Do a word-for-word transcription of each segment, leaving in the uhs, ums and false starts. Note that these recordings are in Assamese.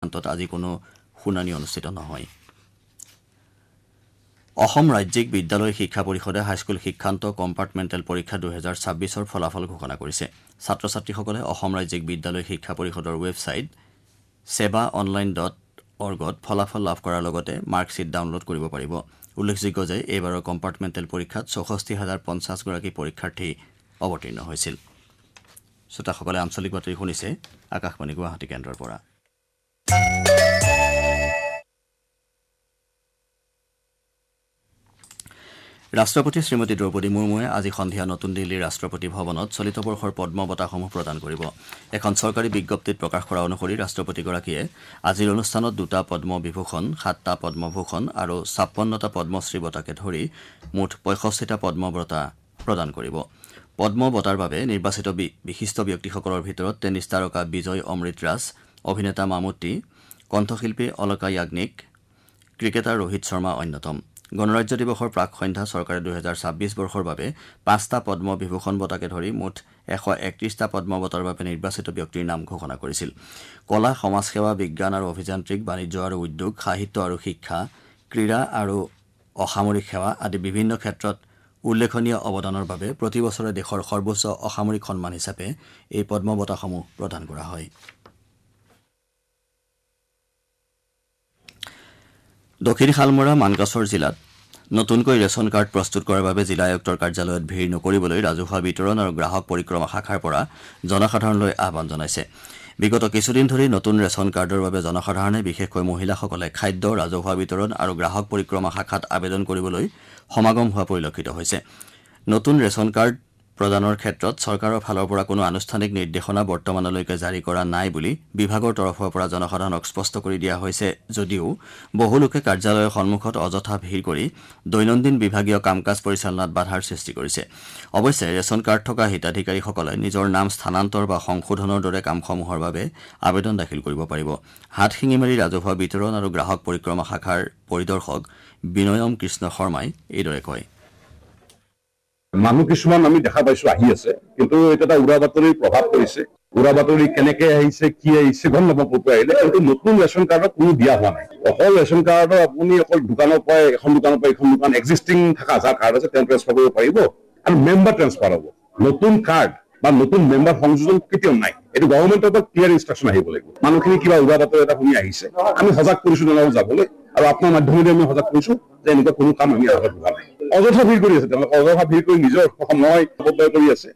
সিদ্ধান্তত আজি কোনো শুনানি অনুষ্ঠিত নহয়। অসম ৰাজ্যিক বিদ্যালয় শিক্ষা পৰিষদে হাইস্কুল শিক্ষান্ত কম্পাৰ্টমেণ্টেল পৰীক্ষা দুহেজাৰ ছাব্বিছৰ ফলাফল ঘোষণা কৰিছে। ছাত্ৰ ছাত্ৰীসকলে অসম ৰাজ্যিক বিদ্যালয় শিক্ষা পৰিষদৰ ৱেবছাইট সেৱা অনলাইন ডট অৰ্গত ফলাফল লাভ কৰাৰ লগতে মাৰ্কশ্বিট ডাউনলোড কৰিব পাৰিব। উল্লেখযোগ্য যে এইবাৰৰ কম্পাৰ্টমেণ্টেল পৰীক্ষাত চৌষষ্ঠি হাজাৰ পঞ্চাছগৰাকী পৰীক্ষাৰ্থী অৱতীৰ্ণ হৈছিল। শ্ৰোতাসকলে আঞ্চলিক বাতৰি শুনিছে আকাশবাণী গুৱাহাটী কেন্দ্ৰৰ পৰা। ৰাষ্ট্ৰপতি শ্ৰীমতী দ্ৰৌপদী মুৰ্মুৱে আজি সন্ধিয়া নতুন দিল্লীৰ ৰাষ্ট্ৰপতি ভৱনত চলিত বৰ্ষৰ পদ্ম বঁটাসমূহ প্ৰদান কৰিব। এখন চৰকাৰী বিজ্ঞপ্তিত প্ৰকাশ কৰা অনুসৰি ৰাষ্ট্ৰপতিগৰাকীয়ে আজিৰ অনুষ্ঠানত দুটা পদ্ম বিভূষণ, সাতটা পদ্মভূষণ আৰু ছাপন্নটা পদ্মশ্ৰী বঁটাকে ধৰি মুঠ পঁয়ষষ্ঠিটা পদ্ম বঁটা প্ৰদান কৰিব। পদ্ম বঁটাৰ বাবে নিৰ্বাচিত বিশিষ্ট ব্যক্তিসকলৰ ভিতৰত টেনিছ তাৰকা বিজয় অমৃতৰাজ, অভিনেতা মামুট্টি, কণ্ঠশিল্পী অলকা য়াগনিক, ক্ৰিকেটাৰ ৰোহিত শৰ্মা অন্যতম। গণৰাজ্য দিৱসৰ প্ৰাক সন্ধ্যা চৰকাৰে দুহেজাৰ ছাব্বিছ বৰ্ষৰ বাবে পাঁচটা পদ্ম বিভূষণ বঁটাকে ধৰি মুঠ এশ একত্ৰিশটা পদ্ম বঁটাৰ বাবে নিৰ্বাচিত ব্যক্তিৰ নাম ঘোষণা কৰিছিল। কলা, সমাজসেৱা, বিজ্ঞান আৰু অভিযান্ত্ৰিক, বাণিজ্য আৰু উদ্যোগ, সাহিত্য আৰু শিক্ষা, ক্ৰীড়া আৰু অসামৰিক সেৱা আদি বিভিন্ন ক্ষেত্ৰত উল্লেখনীয় অৱদানৰ বাবে প্ৰতি বছৰে দেশৰ সৰ্বোচ্চ অসামৰিক সন্মান হিচাপে এই পদ্ম বঁটাসমূহ প্ৰদান কৰা হয়। দক্ষিণ শালমৰা মানকাছৰ জিলাত নতুনকৈ ৰেচন কাৰ্ড প্ৰস্তুত কৰাৰ বাবে জিলা আয়ুক্তৰ কাৰ্যালয়ত ভিৰ নকৰিবলৈ ৰাজহুৱা বিতৰণ আৰু গ্ৰাহক পৰিক্ৰমা শাখাৰ পৰা জনসাধাৰণলৈ আহ্বান জনাইছে। বিগত কিছুদিন ধৰি নতুন ৰেচন কাৰ্ডৰ বাবে জনসাধাৰণে বিশেষকৈ মহিলাসকলে খাদ্য, ৰাজহুৱা বিতৰণ আৰু গ্ৰাহক পৰিক্ৰমা শাখাত আবেদন কৰিবলৈ সমাগম হোৱা পৰিলক্ষিত হৈছে। নতুন ৰেচন কাৰ্ড প্ৰদানৰ ক্ষেত্ৰত চৰকাৰৰ ফালৰ পৰা কোনো আনুষ্ঠানিক নিৰ্দেশনা বৰ্তমানলৈকে জাৰি কৰা নাই বুলি বিভাগৰ তৰফৰ পৰা জনসাধাৰণক স্পষ্ট কৰি দিয়া হৈছে যদিও বহু লোকে কাৰ্যালয়ৰ সন্মুখত অযথা ভিৰ কৰি দৈনন্দিন বিভাগীয় কাম কাজ পৰিচালনাত বাধাৰ সৃষ্টি কৰিছে। অৱশ্যে ৰেচন কাৰ্ড থকা হিতাধিকাৰীসকলে নিজৰ নাম স্থানান্তৰ বা সংশোধনৰ দৰে কামসমূহৰ বাবে আবেদন দাখিল কৰিব পাৰিব। হাটশিঙিমাৰী ৰাজহুৱা বিতৰণ আৰু গ্ৰাহক পৰিক্ৰমা শাখাৰ পৰিদৰ্শক বিনয়ম কৃষ্ণ শৰ্মাই এইদৰে কয়। মানুহ কিছুমান আমি দেখা পাইছো আহি আছে, কিন্তু এটা এটা উৰা বাতৰিৰ প্ৰভাৱ পৰিছে। উৰা বাতৰি কেনেকে আহিছে, কি আহিছে গম নাপাব আহিলে, কিন্তু নতুন ৰেচন কাৰ্ডত কোনো দিয়া হোৱা নাই। অকল ৰেচন কাৰ্ডৰ আপুনি অকল দোকানৰ পৰা এখন দোকানৰ পৰা এখন দোকান এক্সিষ্টিং থকা যাৰ কাৰ্ড আছে তেওঁ ট্ৰেন্সফাৰ কৰিব পাৰিব আৰু মেম্বাৰ ট্ৰেন্সফাৰ হ'ব। নতুন কাৰ্ড বা নতুন মেম্বাৰ সংযোজন কেতিয়াও নাই। এইটো গভৰ্ণমেণ্টৰ পৰা ক্লিয়াৰ ইনষ্ট্ৰাকশ্যন আহিব লাগিব। মানুহখিনি কিবা উৰা বাতৰি এটা শুনি আহিছে, আমি সজাগ কৰিছো তেওঁলোকক যাবলৈ, আৰু আপোনাৰ মাধ্যমেৰে আমি সজাগ কৰিছো যে এনেকুৱা কোনো কাম আমি আগত হোৱা নাই। অযথা ভিৰ কৰি আছে, তেওঁলোকে অযথা ভিৰ কৰি নিজৰ সময় অপব্যয় কৰি আছে।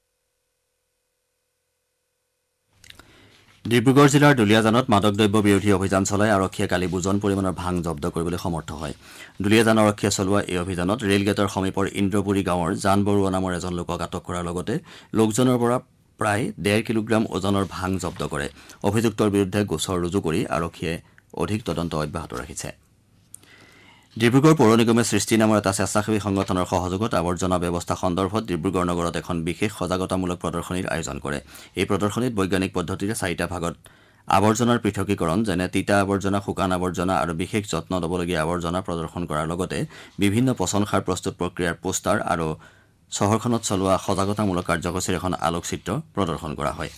ডিব্ৰুগড় জিলাৰ দুলীয়াজানত মাদক দ্ৰব্য বিৰোধী অভিযান চলাই আৰক্ষীয়ে কালি বুজন পৰিমাণৰ ভাং জব্দ কৰিবলৈ সমৰ্থ হয়। দুলীয়াজান আৰক্ষীয়ে চলোৱা এই অভিযানত ৰেলগেটৰ সমীপৰ ইন্দ্ৰপুৰী গাঁৱৰ জান বৰুৱা নামৰ এজন লোকক আটক কৰাৰ লগতে লোকজনৰ পৰা প্ৰায় ডেৰ কিলোগ্ৰাম ওজনৰ ভাং জব্দ কৰে। অভিযুক্তৰ বিৰুদ্ধে গোচৰ ৰুজু কৰি আৰক্ষীয়ে অধিক তদন্ত অব্যাহত ৰাখিছে। ডিব্ৰুগড় পৌৰ নিগমে সৃষ্টি নামৰ এটা স্বেচ্ছাসেৱী সংগঠনৰ সহযোগত আৱৰ্জনা ব্যৱস্থা সন্দৰ্ভত ডিব্ৰুগড় নগৰত এখন বিশেষ সজাগতামূলক প্ৰদৰ্শনীৰ আয়োজন কৰে। এই প্ৰদৰ্শনীত বৈজ্ঞানিক পদ্ধতিৰে চাৰিটা ভাগত আৱৰ্জনাৰ পৃথকীকৰণ, যেনে তিতা আৱৰ্জনা, শুকান আৱৰ্জনা আৰু বিশেষ যত্ন ল'বলগীয়া আৱৰ্জনা প্ৰদৰ্শন কৰাৰ লগতে বিভিন্ন পচন সাৰ প্ৰস্তুত প্ৰক্ৰিয়াৰ পোষ্টাৰ আৰু চহৰখনত চলোৱা সজাগতামূলক কাৰ্যসূচীৰ এখন আলোকচিত্ৰ প্ৰদৰ্শন কৰা হয়।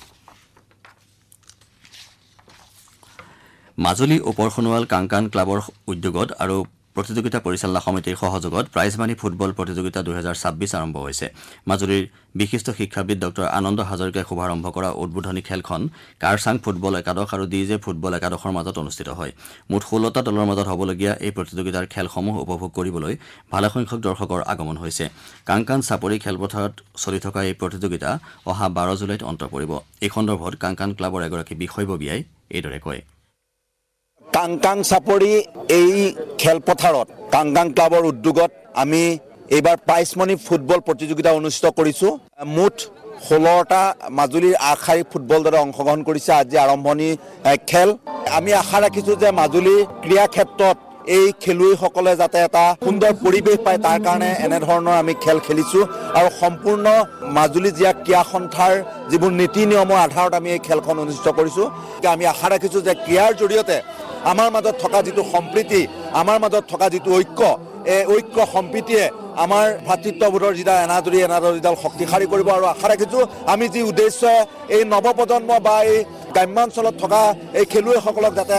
মাজুলী ওপৰ সোণোৱাল কাংকান ক্লাবৰ উদ্যোগত আৰু প্ৰতিযোগিতা পৰিচালনা সমিতিৰ সহযোগত প্ৰাইজমানী ফুটবল প্ৰতিযোগিতা দুহেজাৰ ছাব্বিছ আৰম্ভ হৈছে। মাজুলীৰ বিশিষ্ট শিক্ষাবিদ ডক্টৰ আনন্দ হাজৰিকাই শুভাৰম্ভ কৰা উদ্বোধনী খেলখন কাৰচাং ফুটবল একাদশ আৰু ডি জে ফুটবল একাদশৰ মাজত অনুষ্ঠিত হয়। মুঠ ষোল্লটা দলৰ মাজত হ'বলগীয়া এই প্ৰতিযোগিতাৰ খেলসমূহ উপভোগ কৰিবলৈ ভালেসংখ্যক দৰ্শকৰ আগমন হৈছে। কাংকান চাপৰি খেলপথাৰত চলি থকা এই প্ৰতিযোগিতা অহা বাৰ জুলাইত অন্ত পৰিব। এই সন্দৰ্ভত কাংকান ক্লাবৰ এগৰাকী বিষয়ববীয়াই এইদৰে কয়। কাংকাং চাপৰি এই খেলপথাৰত কাংকাং ক্লাবৰ উদ্যোগত আমি এইবাৰ প্ৰাইজমণি ফুটবল প্ৰতিযোগিতা অনুষ্ঠিত কৰিছোঁ। মুঠ ষোল্লটা মাজুলীৰ আগশাৰী ফুটবল দলে অংশগ্ৰহণ কৰিছে। আজি আৰম্ভণি খেল। আমি আশা ৰাখিছোঁ যে মাজুলীৰ ক্ৰীড়া ক্ষেত্ৰত এই খেলুৱৈসকলে যাতে এটা সুন্দৰ পৰিৱেশ পায়, তাৰ কাৰণে এনেধৰণৰ আমি খেল খেলিছোঁ আৰু সম্পূৰ্ণ মাজুলী জিলা ক্ৰীড়া সন্থাৰ যিবোৰ নীতি নিয়মৰ আধাৰত আমি এই খেলখন অনুষ্ঠিত কৰিছোঁ। আমি আশা ৰাখিছোঁ যে ক্ৰীড়াৰ জৰিয়তে আমাৰ মাজত থকা যিটো সম্প্ৰীতি, আমাৰ মাজত থকা যিটো ঐক্য, এই ঐক্য সম্প্ৰীতিয়ে আমাৰ ভাতৃত্ববোধৰ যিডাল এনাজৰী এনাজৰীডাল শক্তিশালী কৰিব। আৰু আশা ৰাখিছোঁ আমি যি উদ্দেশ্য এই নৱপ্ৰজন্ম বা এই গ্ৰাম্যাঞ্চলত থকা এই খেলুৱৈসকলক যাতে